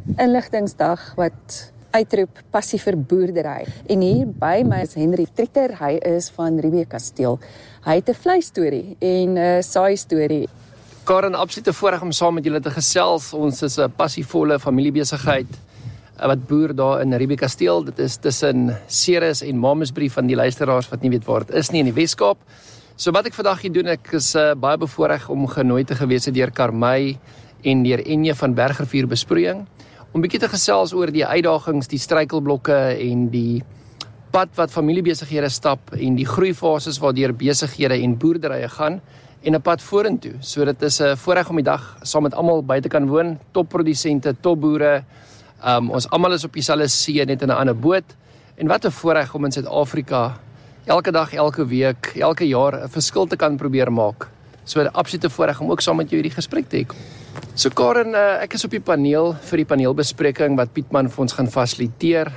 inligtingsdag wat uitroep passie vir boerdery. En hier by my is Henry Trieter, hy is van Riebeeck Kasteel. Hy het 'n vleisstorie en 'n saai-storie. Karen, absolute voorreg om saam met julle te gesels. Ons is 'n passievolle familiebesigheid wat boer daar in Riebeeck Kasteel. Dit is tussen Ceres en Mamasbury van die luisteraars wat nie weet waar dit is nie in die Weskaap. So wat ek vandag hier doen, ek is baie bevoorreg om genooi te gewees deur Karmay en deur Enje van Bergrivier Besproeiing om bietjie te gesels oor die uitdagings, die struikelblokke en die pad wat familiebesighede stap en die groeifases waardeur besighede en boerderye gaan en 'n pad vorentoe. So dit is 'n voorreg om die dag saam met almal by te kan woon, topprodusente, topboere. Ons almal is op dieselfde see, net in 'n ander boot. En wat 'n voorreg om in Suid-Afrika elke dag, elke week, elke jaar 'n verskil te kan probeer maak. So 'n absolute voorreg om ook saam met jou hierdie gesprek te hê. So Karen, ek is op die paneel vir die paneelbespreking wat Pietman vir ons gaan fasiliteer.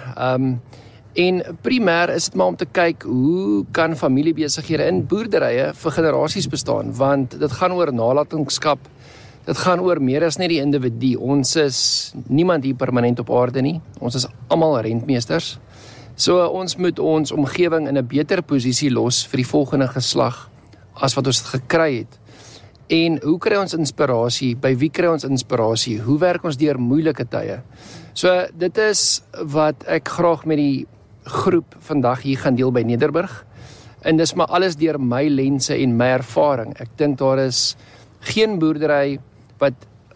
En primêr is dit maar om te kyk hoe kan familiebesighede in boerderye vir generasies bestaan, want dit gaan oor nalatenskap. Dit gaan oor meer as net die individu. Ons is niemand hier permanent op aarde nie. Ons is almal rentmeesters. So ons moet ons omgewing in 'n beter posisie los vir die volgende geslag as wat ons gekry het. En hoe kry ons inspirasie? By wie kry ons inspirasie? Hoe werk ons deur moeilike tye? So dit is wat ek graag met die groep vandag hier gaan deel by Nederburg. En dis maar alles deur my lense en my ervaring. Ek dink daar is geen boerdery wat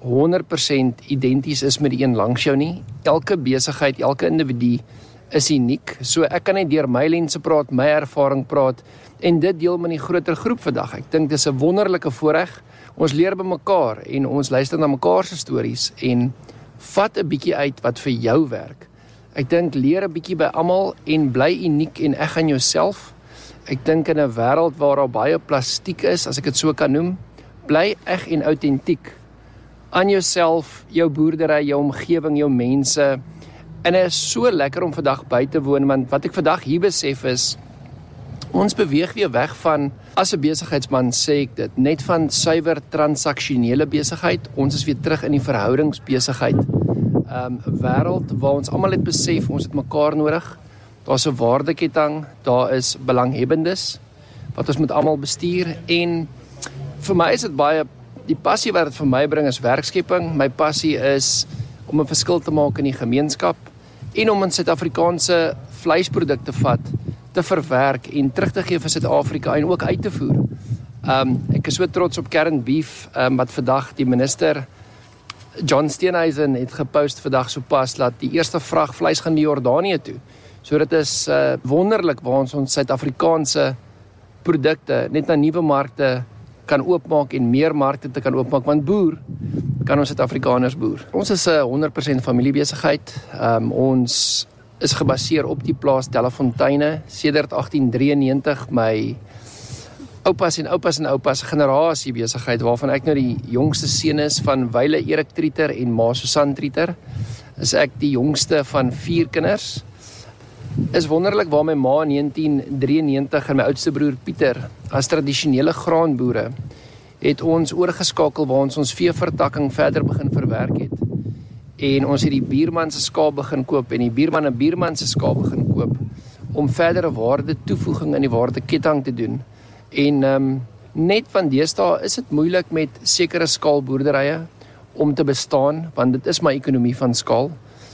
100% identies is met die een langs jou nie. Elke besigheid, elke individu is uniek. So ek kan net deur my lense praat, my ervaring praat en dit deel met die groter groep vandag. Ek dink dis 'n wonderlike voorreg. Ons leer by mekaar en ons luister na mekaar se stories en vat 'n bietjie uit wat vir jou werk. Ek dink leer 'n bietjie by almal en bly uniek en eg aan jouself. Ek dink in 'n wêreld waar daar baie plastiek is, as ek dit so kan noem, bly eg en autentiek aan jouself, jou boerdery, jou omgewing, jou mense. En dit is so lekker om vandag by te woon, want wat ek vandag hier besef is, ons beweeg weer weg van, as 'n besigheidsman sê ek dit, net van suiwer transaksionele besigheid. Ons is weer terug in die verhoudingsbesigheid. Wêreld waar ons almal het besef, ons het mekaar nodig. Daar's 'n waardeketting, daar is belanghebbendes, wat ons moet almal bestuur. En vir my is dit baie, die passie wat dit vir my bring is werkskepping. My passie is om 'n verskil te maak in die gemeenskap en om in Suid-Afrikaanse vleisprodukte vat, te verwerk en terug te gee vir Suid-Afrika en ook uit te voer. Ek is so trots op Kern Beef, wat vandag die minister John Steenhuisen het gepost vandag sopas, dat die eerste vrag vleis gaan die Jordanië toe. So dit is wonderlik waar ons Suid-Afrikaanse produkte net na nuwe markte kan oopmaak en meer markte te kan oopmaak, want boer kan ons Suid-Afrikaners boer. Ons is 'n 100% familiebesigheid. Ons is gebaseer op die plaas Telefonteine sedert 1893, my oupas en oupas generasie besigheid, waarvan ek nou die jongste seun is van Wyle Erik Trieter en ma Susan Trieter. Is ek die jongste van 4 kinders. Is wonderlik waar my ma in 1993 en my oudste broer Pieter as tradisionele graanboere het ons oorgeskakel waar ons veevertakking verder begin verwerk het. En ons het die buurman se skaap begin koop en die buurman 'n buurman se skaap begin koop om verdere waarde toevoeging in die waardeketting te doen. En net van deesdae is dit moeilik met sekere skaalboerderye om te bestaan, want dit is my ekonomie van skaal.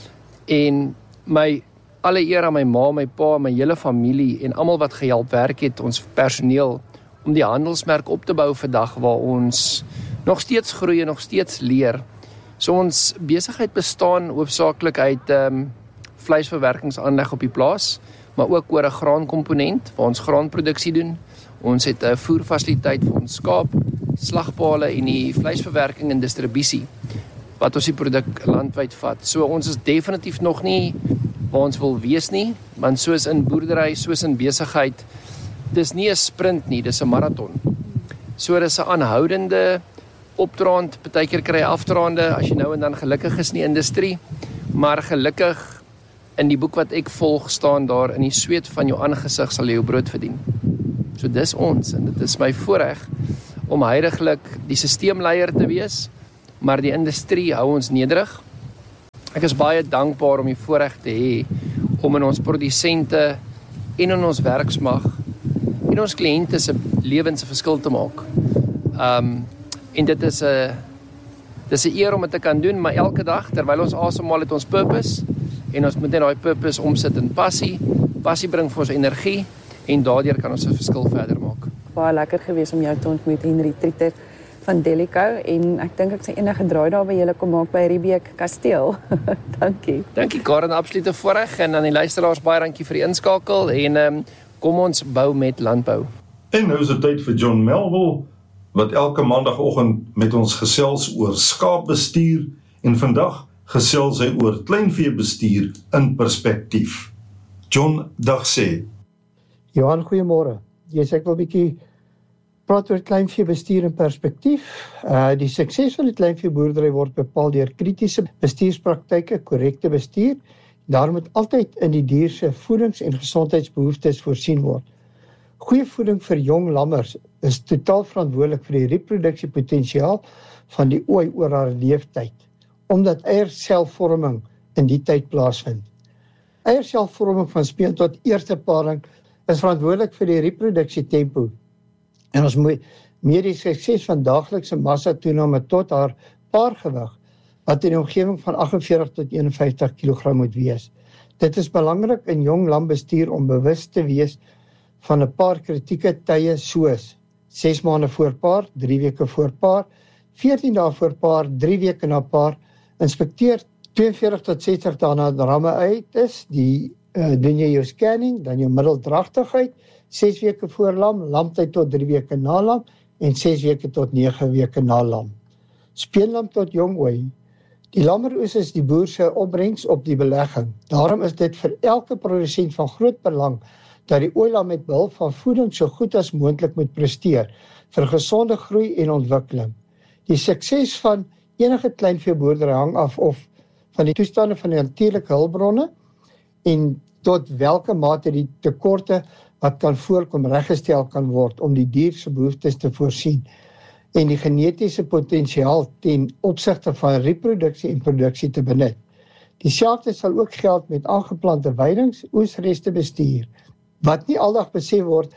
En my alle eer aan my ma, my pa, my hele familie en almal wat gehelp werk het, ons personeel, om die handelsmerk op te bou vandag waar ons nog steeds groei en nog steeds leer. So ons besigheid bestaan hoofsaaklik uit vleisverwerkingsaanleg op die plaas, maar ook oor 'n graankomponent waar ons graanproduksie doen. Ons het 'n voerfasiliteit vir ons skaap, slagpale en die vleisverwerking en distribusie wat ons die produk landwyd vat. So ons is definitief nog nie waar ons wil wees nie, want soos in boerdery, soos in besigheid, dis nie 'n sprint nie, dis 'n marathon. So dis 'n aanhoudende opdraand, partykeer kry jy afdraande as jy nou en dan gelukkig is in die industrie, maar gelukkig in die boek wat ek volg staan daar, in die sweet van jou aangesig sal jy jou brood verdien. So dis ons, en dit is my voorreg om heiliglik die sisteemleier te wees, maar die industrie hou ons nederig. Ek is baie dankbaar om die voorreg te hê om in ons produsente en in ons werksmag en ons kliënte se lewens 'n verskil te maak. En dit is 'n eer om dit te kan doen, maar elke dag terwyl ons asemhaal het ons purpose en ons moet net daai purpose omsit in passie. Passie bring vir ons energie en daardeur kan ons 'n verskil verder maak. Baie lekker gewees om jou te ontmoet, Henry Trieter van Delico, en ek dink ek sal enige draai daar by julle kom maak by Riebeek Kasteel. Dankie. Dankie Karen, absolute voorreg, en aan die luisteraars baie dankie vir die inskakel, en kom ons bou met landbou. En nou is dit tyd vir John Melville, wat elke maandagoggend met ons gesels oor skaapbestuur, en vandag gesels hy oor kleinveebestuur in perspektief. John, dag sê. Johan, goeiemôre. Ek wil 'n bietjie praat oor kleinveebestuur in perspektief. Die sukses van die kleinveeboerdery word bepaal deur kritiese bestuurspraktyke, korrekte bestuur. Daar moet altyd in die dier se voedings- en gesondheidsbehoeftes voorsien word. Goeie voeding vir jong lammers is totaal verantwoordelik vir die reproduksiepotensiaal van die ooi oor haar leeftyd, omdat eierselvorming in die tyd plaasvind. Eierselvorming van speen tot eerste paring is verantwoordelik vir die reproduksie-tempo en ons mediese sukses van daaglikse massa toename tot haar paargewig, wat in die omgewing van 48 tot 51 kg moet wees. Dit is belangrik in jong lambestuur om bewus te wees van 'n paar kritieke tye soos 6 maande voor paar, 3 weke voor paar, 14 dae voor paar, 3 weke na paar, inspekteer 42 tot 60 dae na ramme uit is, doen jy jou scanning, dan jou middeldragtigheid, 6 weke voor lam, lamtyd tot 3 weke na lam, en 6 weke tot 9 weke na lam. Speenlam tot jong ooi. Die lammeroes is die boer se opbrengs op die belegging. Daarom is dit vir elke produsent van groot belang dat die ooilam met behulp van voeding so goed as moontlik moet presteer vir gesonde groei en ontwikkeling. Die sukses van enige kleinveeboerdery hang af of van die toestande van die natuurlike hulpbronne en tot watter mate die tekorte wat kan voorkom reggestel kan word om die dier se behoeftes te voorsien en die genetiese potensiaal ten opsigte van reproduksie en produksie te benut. Dieselfde sal ook geld met aangeplante weidings, oesreste bestuur. Wat nie aldag besef word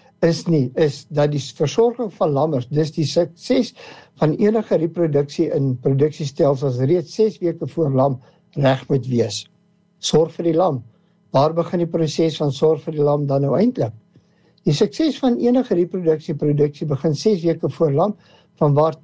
is dat die versorging van lammers, dis die sukses van enige reproduksie in produksiestelsels reeds 6 weke voor lam reg moet wees. Sorg vir die lam. Waar begin die proses van sorg vir die lam dan nou eintlik? Die sukses van enige reproduksie begin 6 weke voor lam, vanwaar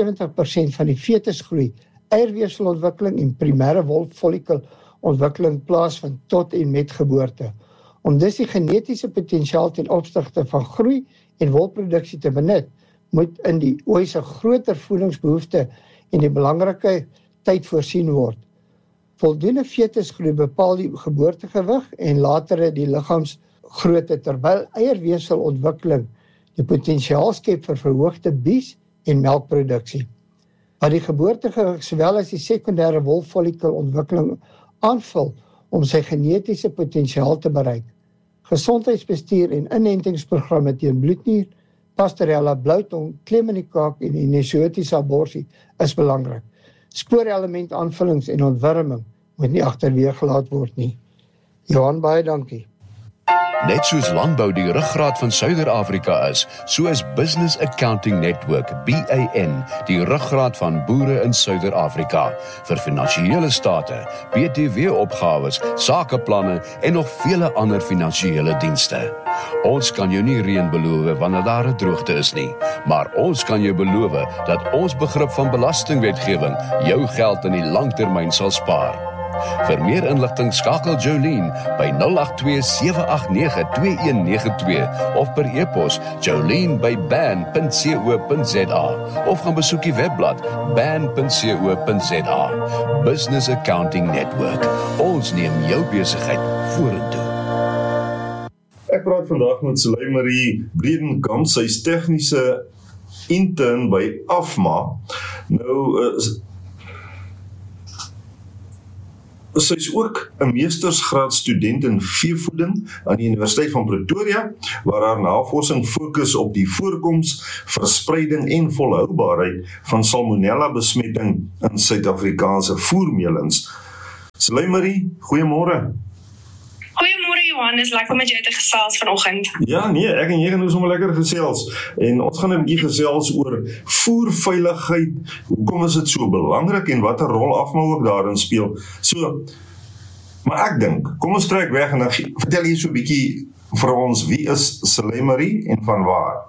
72% van die fetusgroei, eierweefselontwikkeling en primêre wolfolikelontwikkeling plaasvind tot en met geboorte. Om dus die genetiese potensiaal ten opsigte van groei en wolproduksie te benut, moet in die ooi se groter voedingsbehoefte en die belangrike tyd voorsien word. Voldoende fetusgroei bepaal die geboortegewig en latere die liggaamsgrootte, terwyl eierweefselontwikkeling die potensiaal skep vir verhoogde bies en melkproduksie. Wat die geboortegewig sowel as die sekondêre wolfolikelontwikkeling aanvul om sy genetiese potensiaal te bereik. Gesondheidsbestuur en inentingsprogramme teen bloednier, pastorella, bloutong, klem in die kaak en enisootiese abortus is belangrik. Spoorelement aanvullings en ontwurming moet nie agterweeg gelaat word nie. Johan, baie dankie. Net soos landbou die ruggraat van Suider-Afrika is, so is Business Accounting Network, BAN, die ruggraat van boere in Suider-Afrika, vir finansiële state, BTW-opgawes, sakeplanne en nog vele ander finansiële dienste. Ons kan jou nie reën beloof wanneer daar 'n droogte is nie, maar ons kan jou beloof dat ons begrip van belastingwetgewing jou geld in die langtermyn sal spaar. Vir meer inligting skakel Jolene by 082-789-2192 of per e-pos jolene@ban.co.za of gaan besoek die webblad ban.co.za. Business Accounting Network. Ons neem jou besigheid vorentoe. Ek praat vandag met Suleymarie Bredenkamp, sy is tegniese intern by AFMA. Nou, sy is ook 'n meestersgraad student in veevoeding aan die Universiteit van Pretoria, waar haar navorsing fokus op die voorkoms, verspreiding en volhoubaarheid van salmonella besmetting in Suid-Afrikaanse voermeulens. Suleimarie, goeiemôre. Goeiemôre Johannes, lekker om met jou te gesels vanoggend. Ja, nee, ek en jy gaan nou sommer lekker gesels. En ons gaan 'n bietjie gesels oor voerveiligheid. Hoekom is dit so belangrik en watter rol afval ook daarin speel? So, maar ek dink, kom ons trek weg en dan vertel jy so 'n bietjie vir ons, wie is Suleimarie en van waar?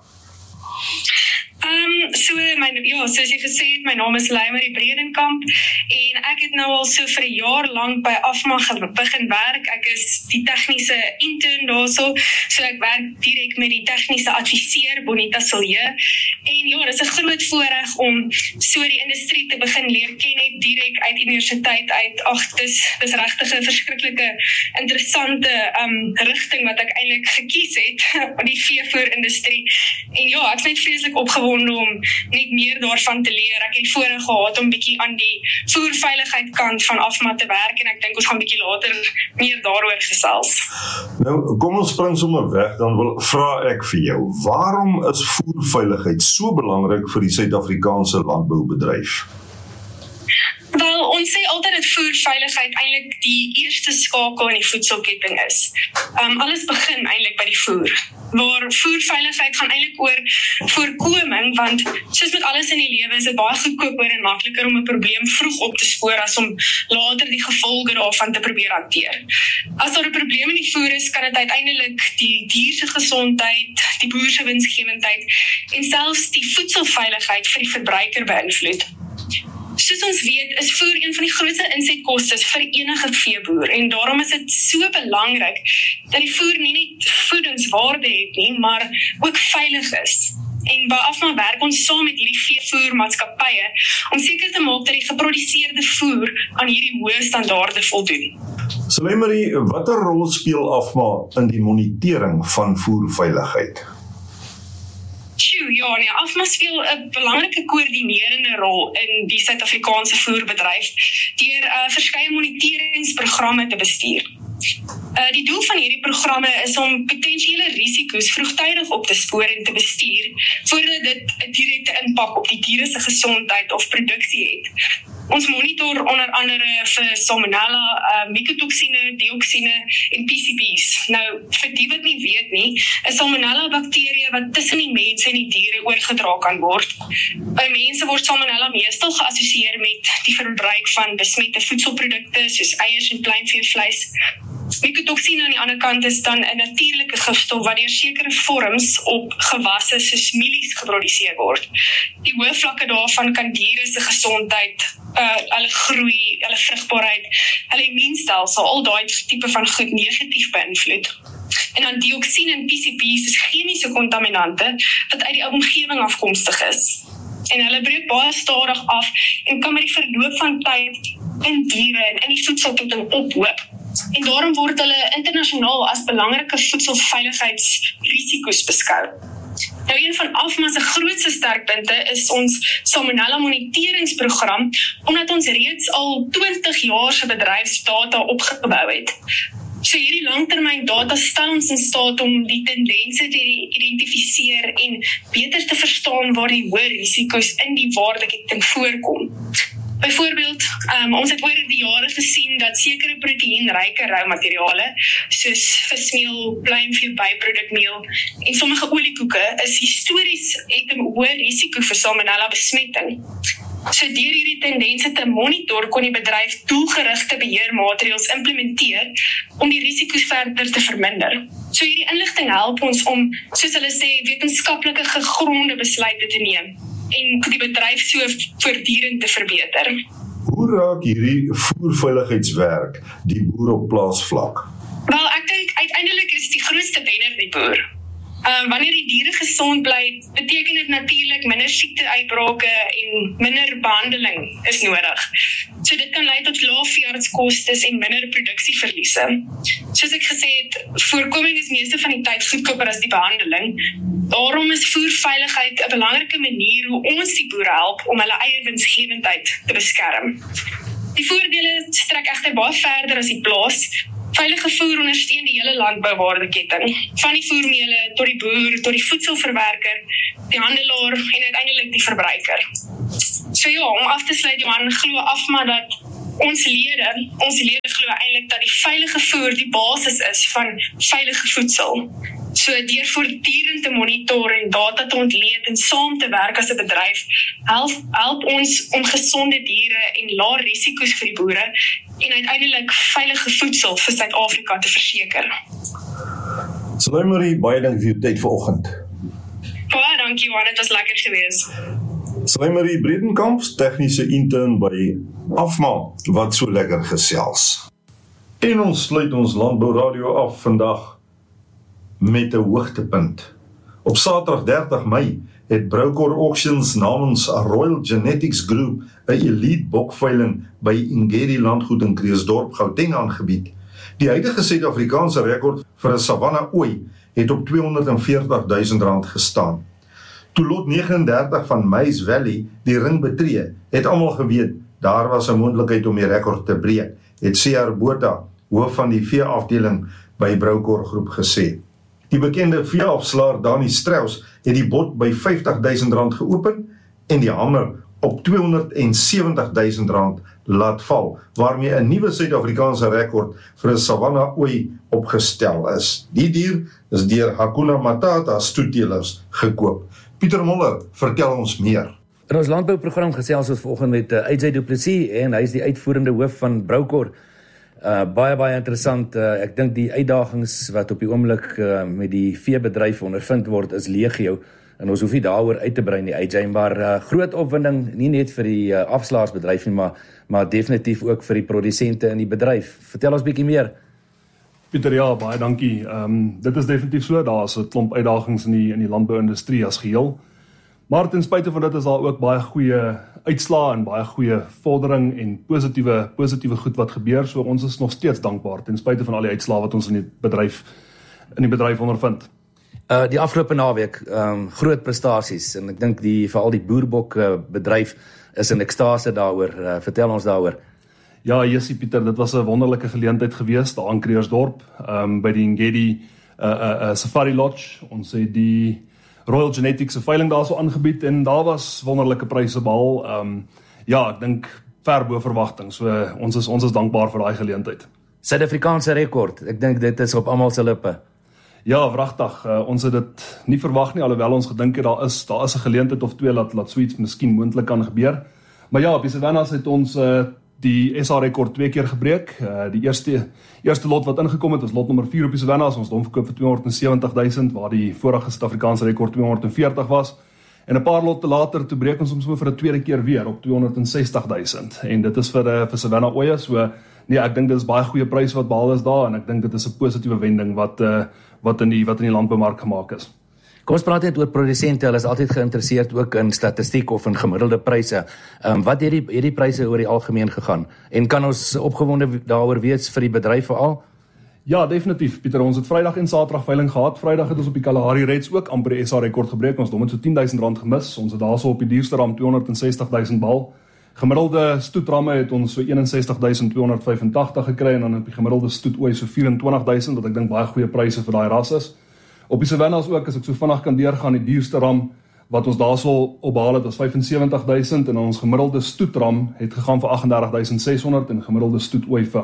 Soos jy gesê het, my naam is Suleimarie Bredenkamp en ek het nou al so vir 'n jaar lank by Afma begin werk. Ek is die tegniese intern daarso, so ek werk direk met die tegniese adviseur Bonita Silje. En ja, dis 'n groot voorreg om so die industrie te begin leer ken net direk uit universiteit uit. Ag, dis regtig 'n verskriklike interessante rigting wat ek eintlik gekies het, die veevoerindustrie. En ja, ek is net vreeslik opgewonde om net meer daarvan te leer. Ek het voorheen gehad om bietjie aan die voerveiligheid kant van Afma te werk en ek dink ons gaan bietjie later meer daaroor gesels. Nou, kom ons spring sommer weg, dan vra ek vir jou, waarom is voerveiligheid so belangrik vir die Suid-Afrikaanse landboubedryf? Wel, ons sê altyd dat voerveiligheid eintlik die eerste skakel in die voedselketting is. Alles begin eintlik by die voer. Waar voerveiligheid gaan eintlik oor voorkoming, want soos met alles in die lewe is dit baie goedkoper en makliker om 'n probleem vroeg op te spoor as om later die gevolge daarvan te probeer hanteer. As daar 'n probleem in die voer is, kan dit uiteindelik die dier se gesondheid, die boer se winsgewendheid en selfs die voedselveiligheid vir die verbruiker beïnvloed. Soos ons weet, is voer een van die grootste insetkostes vir enige veeboer en daarom is dit so belangrik dat die voer nie net voedingswaarde het nie, maar ook veilig is. En by Afma werk ons saam met hierdie veevoermaatskappye om seker te maak dat die geproduseerde voer aan hierdie hoë standaarde voldoen. Suleimarie, watter rol speel Afma in die monitering van voerveiligheid? Afma speel 'n belangrike koördinerende rol in die Suid-Afrikaanse voerbedryf deur verskeie moniteringsprogramme te bestuur. Die doel van hierdie programme is om potensiële risiko's vroegtydig op te spoor en te bestuur voordat dit 'n direkte impak op die diere se gesondheid of produksie het. Ons monitor onder andere vir salmonella, mycotoksine, dioksine en PCB's. Nou, vir die wat nie weet nie, is salmonella bakterieë wat tussen die mense en die diere oorgedra kan word. By mense word salmonella meestal geassosieer met die verbruik van besmette voedselprodukte soos eiers en pluimveevleis. Mycotoksine aan die ander kant is dan 'n natuurlike gifstof wat deur sekere vorms op gewasse soos mielies geproduseer word. Die hoë vlakke daarvan kan diere se gesondheid, hulle groei, hulle vrugbaarheid, hulle immuunstelsel, al daai tipe van goed negatief beïnvloed. En dan dioksine en PCB's is chemiese kontaminante wat uit die omgewing afkomstig is. En hulle breek baie stadig af en kan met die verloop van tyd in diere en in die voedselketting ophoop. En daarom word hulle internasionaal as belangrike voedselveiligheidsrisiko's beskou. Nou, een van Afma se grootste sterkpunte is ons salmonella moniteringsprogram, omdat ons reeds al 20 jaar se bedryfsdata opgebou het. So hierdie langtermyn data stel ons in staat om die tendense te identifiseer en beter te verstaan waar die hoë risiko's in die waardeketting voorkom. Byvoorbeeld, ons het oor die jare gesien dat sekere proteïenryke roumateriale, soos vismeel, pluimvee byprodukmeel en sommige oliekoeke is histories het 'n hoë risiko vir salmonella besmetting. So deur hierdie tendense te monitor, kon die bedryf doelgerigte beheermaatreëls implementeer om die risiko's verder te verminder. So hierdie inligting help ons om, soos hulle sê, wetenskaplike gegronde besluite te neem en die bedryf so voortdurend te verbeter. Hoe raak hierdie voerveiligheidswerk die boer op plaasvlak? Wel, ek dink uiteindelik is die grootste wenner die boer. Wanneer die diere gesond bly, beteken dit natuurlik minder siekteuitbrake en minder behandeling is nodig. So dit kan lei tot lae veeartskostes en minder produksieverliese. Soos ek gesê het, voorkoming is meeste van die tyd goedkoper as die behandeling. Daarom is voerveiligheid 'n belangrike manier hoe ons die boere help om hulle eie winsgewendheid te beskerm. Die voordele strek egter baie verder as die plaas. Veilige voer ondersteun die hele landbouwaardeketting, van die voermele tot die boer, tot die voedselverwerker, die handelaar en uiteindelik die verbruiker. So ja, om af te sluit, Johan, glo Afma dat Ons lede glo eintlik dat die veilige voer die basis is van veilige voedsel. So deur voortdurend te monitor en data te ontleed en saam te werk as 'n bedryf, help ons om gesonde diere en lae risiko's vir die boere en uiteindelik veilige voedsel vir Suid-Afrika te verseker. Salai Marie, baie dankie vir jou tyd vanoggend. Baie dankie Johan, dit was lekker geweest. Salai Marie Bredenkamp, tegniese intern by Afma, wat so lekker gesels. En ons sluit ons Landbou Radio af vandag met 'n hoogtepunt. Op Saterdag 30 Mei het Broucor Auctions namens Royal Genetics Group 'n elite bokveiling by Ingedi Landgoed in Kreeusdorp, Gauteng aangebied. Die huidige Suid-Afrikaanse rekord vir 'n Savanna ooi het op R240.000 gestaan. Toe lot 39 van Maize Valley die ring betree, het almal geweet daar was 'n moontlikheid om die rekord te breek, het C.R. Botha, hoof van die veeafdeling by Broucor Groep gesê. Die bekende veeafslaer Dani Strauss het die bod by R50.000 geopen en die hamer op R270.000 laat val, waarmee 'n nuwe Suid-Afrikaanse rekord vir 'n Savanna ooi opgestel is. Die dier is deur Hakuna Matata stoetteelers gekoop. Pieter Muller, vertel ons meer. In ons landbouprogram gesels ons vanoggend met AJ Du Plessis en hy is die uitvoerende hoof van Broucor. Baie interessant. Ek dink die uitdagings wat op die oomblik met die veebedryf ondervind word is legio en ons hoef nie daaroor uit te brei nie, AJ, maar groot opwinding nie net vir die afslaarsbedryf nie, maar definitief ook vir die produsente in die bedryf. Vertel ons bietjie meer. Pieter, ja, baie dankie. Dit is definitief so, daar is 'n klomp uitdagings in die landbouindustrie as geheel. Maar ten spyte van dit is daar ook baie goeie uitslae en baie goeie vordering en positiewe goed wat gebeur. So ons is nog steeds dankbaar ten spyte van al die uitslae wat ons in die bedryf ondervind. Die afgelope naweek, groot prestasies en ek dink veral die boerbok bedryf is in ekstase daaroor. Vertel ons daaroor. Ja, Jessie Pieter, dit was 'n wonderlike geleentheid geweest daar in Kreeusdorp, by die Ingedi Safari Lodge. Ons het die Royal Genetics veiling daar so aangebied en daar was wonderlike pryse behaal. Ja, ek dink ver bo verwagting. So ons is dankbaar vir daai geleentheid. Suid-Afrikaanse rekord. Ek dink dit is op almal se lippe. Ja, wragtig. Ons het dit nie verwag nie, alhoewel ons gedink het daar is 'n geleentheid of twee laat suits miskien moontlik kan gebeur. Maar ja, op die Savannas het ons die SA rekord 2 keer gebreek. Die eerste lot wat ingekom het is lot nommer 4 op die Savannas. Ons het hom verkoop vir 270.000 waar die vorige Suid-Afrikaanse rekord 240 was. En 'n paar lotte later toe breek ons hom so vir 'n tweede keer weer op 260.000. En dit is vir Savanna oeye. So nee, ek dink dit is baie goeie pryse wat behaal is daar en ek dink dit is 'n positiewe wending wat in die landboumark gemaak is. Kom ons praat net oor produsente, hulle is altyd geïnteresseerd ook in statistiek of in gemiddelde pryse. Wat het die pryse oor die algemeen gegaan? En kan ons opgewonde daaroor wees vir die bedryf veral? Ja, definitief, Pieter, ons het Vrydag en Saterdag veiling gehad. Vrydag het ons op die Kalahari Reds ook amper die SA rekord gebreek. Ons het hom met so R10.000 gemis. Ons het daarso op die duurste ram 260.000 behaal. Gemiddelde stoetramme het ons so 61.285 gekry en dan op die gemiddelde stoet ooi so 24.000, wat ek dink baie goeie pryse vir daai ras is. Op die Savannas ook, as ek so vinnig kan deurgaan, die duurste ram wat ons daarso opbehaal het was 75.000 en ons gemiddelde stoetram het gegaan vir 38.600 en gemiddelde stoetooi vir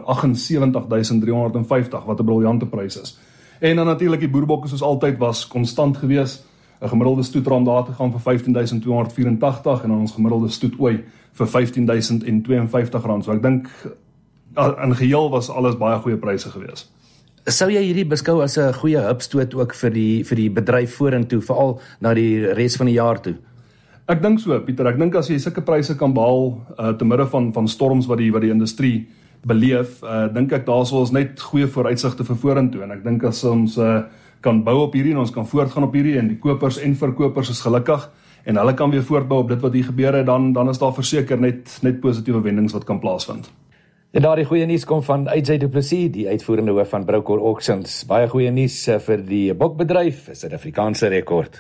78.350, wat 'n briljante prys is. En dan natuurlik die boerbokke soos altyd was konstant gewees. 'n Gemiddelde stoetram daar te gaan vir 15.284 en dan ons gemiddelde stoetooi vir R15.052. So ek dink in geheel was alles baie goeie pryse gewees. Sou jy hierdie beskou as 'n goeie hupstoot ook vir die bedryf vorentoe, veral na die res van die jaar toe? Ek dink so, Pieter. Ek dink as jy sulke pryse kan behaal te midde van storms wat die industrie beleef, dink ek daarso is net goeie vooruitsigte vir vorentoe en ek dink as ons kan bou op hierdie en ons kan voortgaan op hierdie en die kopers en verkopers is gelukkig en hulle kan weer voortbou op dit wat hier gebeur het, dan is daar verseker net positiewe wendings wat kan plaasvind. En daardie goeie nuus kom van AJ Du Plessis, die uitvoerende hoof van Broucor Auctions. Baie goeie nuus vir die bokbedryf, Suid-Afrikaanse rekord.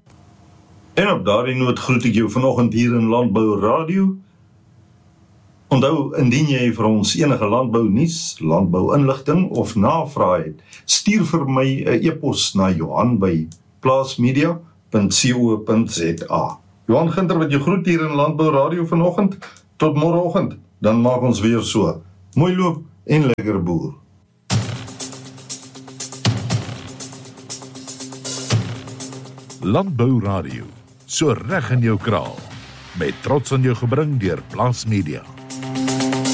En op daardie noot groet ek jou vanoggend hier in Landbou Radio. Onthou, indien jy vir ons enige landbou nuus, landbou inligting of navrae het, stuur vir my 'n e-pos na Johan@plaasmedia.co.za. Johan Ginter wat jou groet hier in Landbou Radio vanoggend. Tot môreoggend. dan maak ons weer so. Mooi loop en lekker boer. Landbou Radio, so reg in jou kraal, met trots aan jou gebring deur Plaas Media.